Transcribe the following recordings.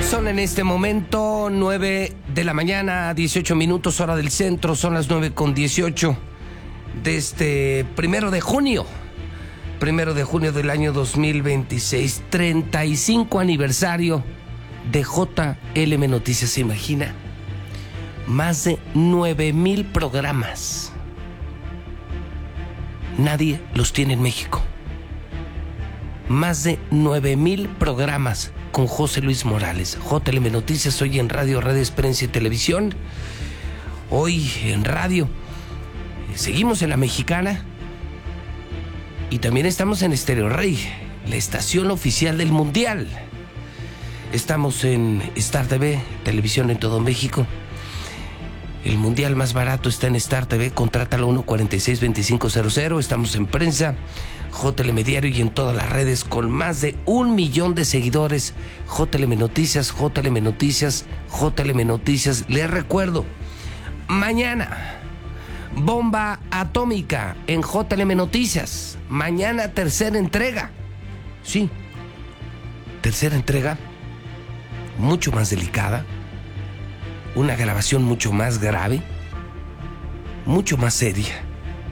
Son en este momento 9 de la mañana, 18 minutos, hora del centro. Son las 9:18 de este 1 de junio. 1 de junio del año 2026. 35 aniversario de JLM Noticias. ¿Se imagina? Más de 9,000 programas. Nadie los tiene en México. Más de 9,000 programas con José Luis Morales. JLM Noticias, hoy en radio, redes, prensa y televisión. Hoy en radio. Seguimos en La Mexicana. Y también estamos en Estéreo Rey, la estación oficial del Mundial. Estamos en Star TV, televisión en todo México. El Mundial más barato está en Star TV, contrátalo 146-2500. Estamos en prensa, JLM Diario y en todas las redes con más de 1 millón de seguidores. JLM Noticias, JLM Noticias, JLM Noticias. Les recuerdo, mañana, bomba atómica en JLM Noticias. Mañana, tercera entrega. Sí, tercera entrega, mucho más delicada. Una grabación mucho más grave, mucho más seria,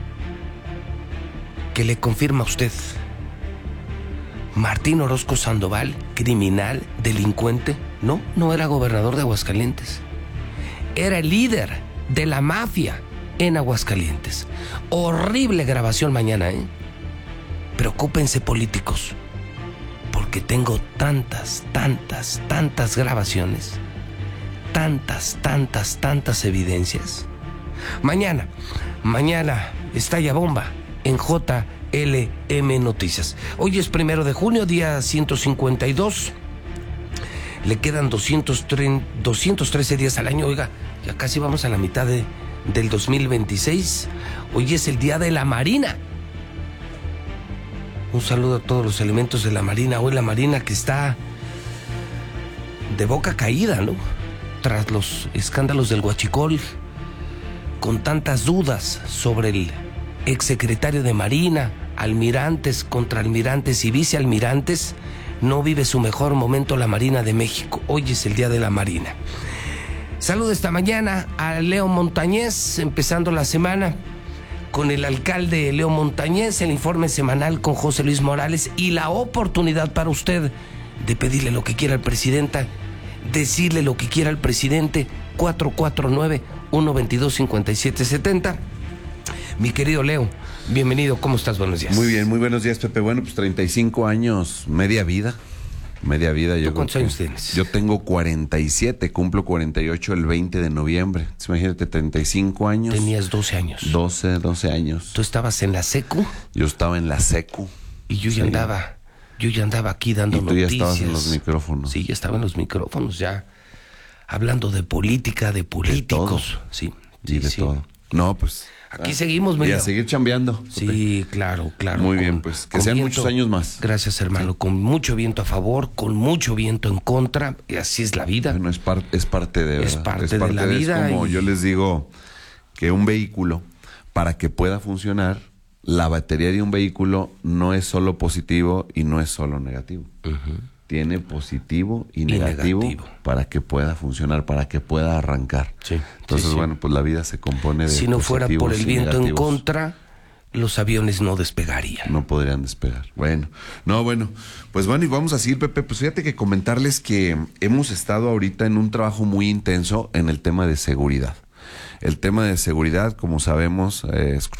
que le confirma a usted. Martín Orozco Sandoval, criminal, delincuente, no era gobernador de Aguascalientes. Era el líder de la mafia en Aguascalientes. Horrible grabación mañana, ¿eh? Preocúpense, políticos, porque tengo tantas grabaciones. Tantas evidencias. Mañana estalla bomba en JLM Noticias. Hoy es 1 de junio, día 152. Le quedan 213 días al año. Oiga, ya casi vamos a la mitad del 2026. Hoy es el día de la Marina. Un saludo a todos los elementos de la Marina. Hoy la Marina que está de boca caída, ¿no? Tras los escándalos del Huachicol, con tantas dudas sobre el exsecretario de Marina, almirantes, contraalmirantes y vicealmirantes, no vive su mejor momento la Marina de México. Hoy es el Día de la Marina. Saludo esta mañana a Leo Montañez, empezando la semana con el alcalde Leo Montañez, el informe semanal con José Luis Morales y la oportunidad para usted de pedirle lo que quiera al presidente, decirle lo que quiera al presidente. 449-122-5770. Mi querido Leo, bienvenido, ¿cómo estás? Buenos días. Muy bien, muy buenos días, Pepe. Bueno, pues 35 años, media vida. ¿Tú cuántos años tienes? Yo tengo 47, cumplo 48 el 20 de noviembre. Entonces, imagínate, 35 años. Tenías 12 años. 12 años. ¿Tú estabas en la secu? Yo estaba en la secu. Y yo ya andaba aquí dando noticias. Y tú ya estabas en los micrófonos. Sí, ya estaba en los micrófonos, ya hablando de política, de políticos. Sí. Todo. No, pues aquí seguimos, y a seguir chambeando. Sí, claro. Muy bien, pues que sean muchos años más. Gracias, hermano. Sí. Con mucho viento a favor, con mucho viento en contra, y así es la vida. Bueno, es parte de la vida. Es como yo les digo, que un vehículo, para que pueda funcionar, la batería de un vehículo no es solo positivo y no es solo negativo. Uh-huh. Tiene positivo y negativo para que pueda funcionar, para que pueda arrancar. Sí. Entonces, bueno, pues la vida se compone de si no fuera por el viento en contra, los aviones no despegarían. No podrían despegar. Bueno, pues bueno, y vamos a seguir, Pepe. Pues fíjate que comentarles que hemos estado ahorita en un trabajo muy intenso en el tema de seguridad. El tema de seguridad, como sabemos,